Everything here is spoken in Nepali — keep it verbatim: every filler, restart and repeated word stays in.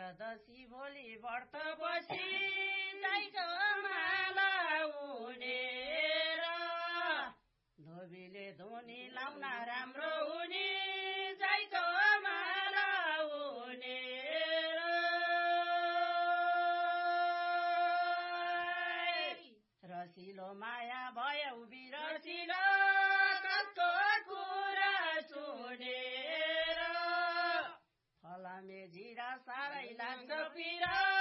एकादशी भोलि व्रत बसी गाईको माला उनेर धोबीले धुनी लाउन राम्रो हुने गाईको माला उनेर रसिलो माया भयो बिरसिलो कसको कुरा सुनेर फलामे जिरा साह्रै लाग्छ पिरा